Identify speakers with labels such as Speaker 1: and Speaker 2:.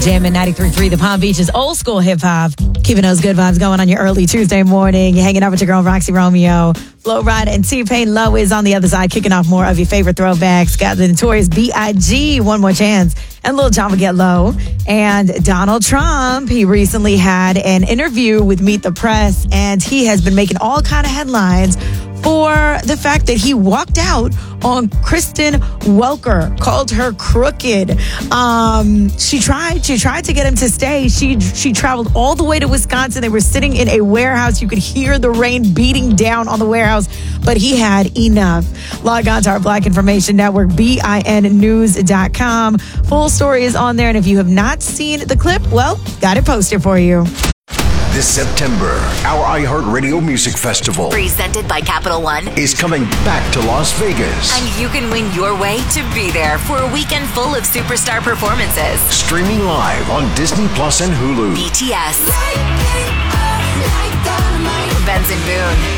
Speaker 1: Jamming 93.3 The Palm Beach's old school hip hop. Keeping those good vibes going on your early Tuesday morning. You're hanging out with your girl Roxy Romeo. Flo Rida and T-Pain Low is on the other side, kicking off more of your favorite throwbacks. Got the notorious B.I.G., One More Chance, and Lil Jon will get low. And Donald Trump, he recently had an interview with Meet the Press, and he has been making all kind of headlines for the fact that he walked out on Kristen Welker, called her crooked. She tried to get him to stay. She traveled all the way to Wisconsin. They were sitting in a warehouse. You could hear the rain beating down on the warehouse, but he had enough. Log on to our Black Information Network, BINnews.com. Full story is on there, and if you have not seen the clip, well, got it posted for you.
Speaker 2: This September, our iHeartRadio Music Festival,
Speaker 3: presented by Capital One,
Speaker 2: is coming back to Las Vegas.
Speaker 3: And you can win your way to be there for a weekend full of superstar performances.
Speaker 2: Streaming live on Disney Plus and Hulu.
Speaker 3: BTS, Benson Boone,